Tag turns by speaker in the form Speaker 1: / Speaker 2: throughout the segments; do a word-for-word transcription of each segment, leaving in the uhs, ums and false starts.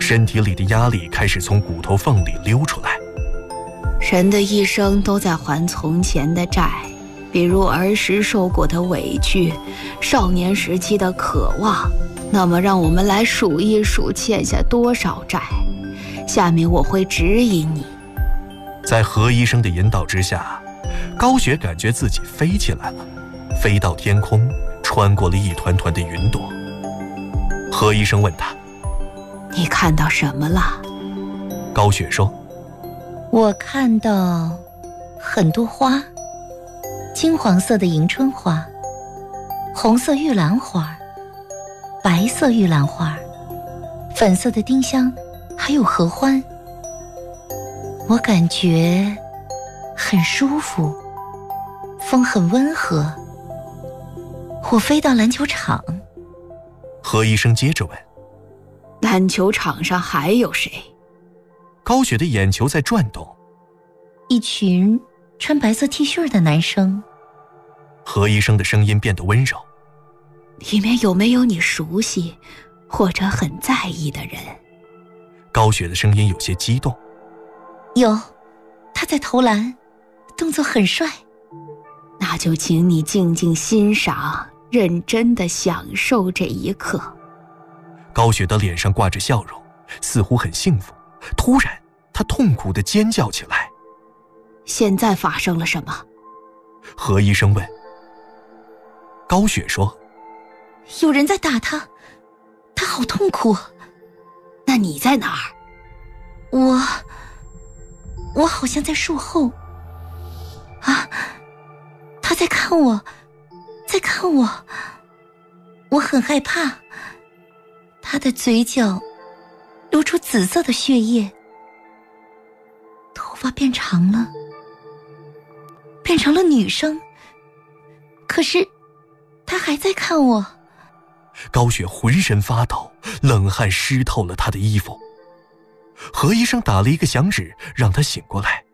Speaker 1: 身体里的压力开始从骨头缝里溜出来。
Speaker 2: 人的一生都在还从前的债，比如儿时受过的委屈，少年时期的渴望。那么让我们来数一数欠下多少债。下面我会指引你。
Speaker 1: 在何医生的引导之下，高雪感觉自己飞起来了，飞到天空，穿过了一团团的云朵。何医生问他：
Speaker 2: 你看到什么了？
Speaker 1: 高雪说：
Speaker 3: 我看到很多花，金黄色的迎春花，红色玉兰花，白色玉兰花，粉色的丁香，还有合欢。我感觉很舒服，风很温和。我飞到篮球场。
Speaker 1: 何医生接着问：
Speaker 2: 篮球场上还有谁？
Speaker 1: 高雪的眼球在转动。
Speaker 3: 一群穿白色 T 恤的男生。
Speaker 1: 何医生的声音变得温柔：
Speaker 2: 里面有没有你熟悉或者很在意的人？
Speaker 1: 高雪的声音有些激动。
Speaker 3: 有，他在投篮，动作很帅。
Speaker 2: 那就请你静静欣赏，认真地享受这一刻。
Speaker 1: 高雪的脸上挂着笑容，似乎很幸福。突然她痛苦地尖叫起来。
Speaker 2: 现在发生了什么？
Speaker 1: 何医生问。高雪说：
Speaker 3: 有人在打他，他好痛苦。
Speaker 2: 那你在哪儿？
Speaker 3: 我我好像在树后。啊，他在看我，在看我。我很害怕。他的嘴角流出紫色的血液，头发变长了，变成了女生。可是他还在看我。
Speaker 1: 高雪浑身发抖，冷汗湿透了她的衣服。何医生打了一个响指，让她醒过来。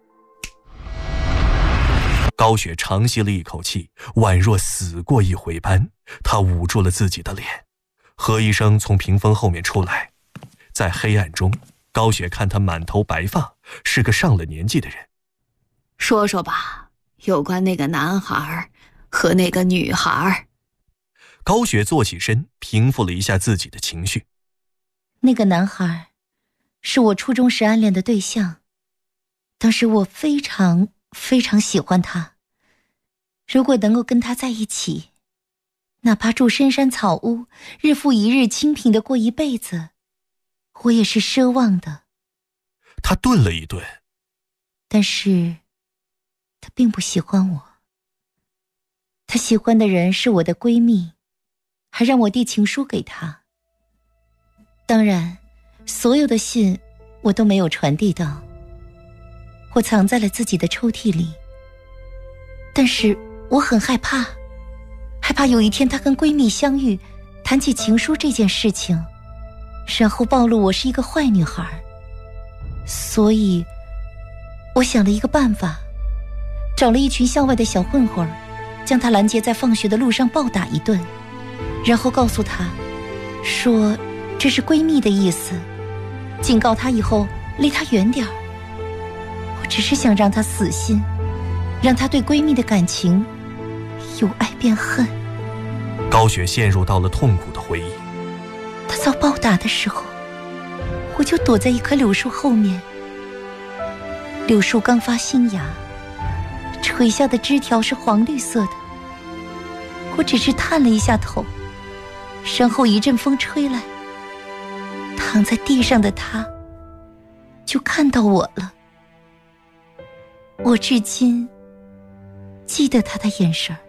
Speaker 1: 高雪长吸了一口气，宛若死过一回般，她捂住了自己的脸。何医生从屏风后面出来，在黑暗中，高雪看他满头白发，是个上了年纪的人。
Speaker 2: 说说吧，有关那个男孩和那个女孩。
Speaker 1: 高雪坐起身，平复了一下自己的情绪。
Speaker 3: 那个男孩是我初中时暗恋的对象，当时我非常非常喜欢他。如果能够跟他在一起，哪怕住深山草屋，日复一日清贫地过一辈子，我也是奢望的。
Speaker 1: 他顿了一顿。
Speaker 3: 但是他并不喜欢我。他喜欢的人是我的闺蜜，还让我递情书给他。当然，所有的信我都没有传递到，我藏在了自己的抽屉里。但是我很害怕，害怕有一天她跟闺蜜相遇，谈起情书这件事情，然后暴露我是一个坏女孩。所以我想了一个办法，找了一群校外的小混混，将她拦截在放学的路上暴打一顿，然后告诉她说这是闺蜜的意思，警告她以后离她远点儿。我只是想让她死心，让她对闺蜜的感情由爱变恨。
Speaker 1: 高雪陷入到了痛苦的回忆。
Speaker 3: 她遭暴打的时候，我就躲在一棵柳树后面。柳树刚发新芽，垂下的枝条是黄绿色的。我只是探了一下头，身后一阵风吹来，躺在地上的她就看到我了。我至今记得她的眼神儿。